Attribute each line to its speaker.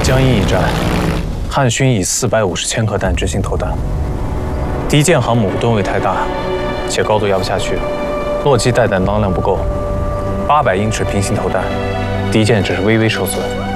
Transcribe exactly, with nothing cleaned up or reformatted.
Speaker 1: 江阴一战，汉军以四百五十千颗弹执行投弹，敌舰航母吨位太大，且高度压不下去，洛基带弹当量不够，八百英尺平行投弹，敌舰只是微微受损。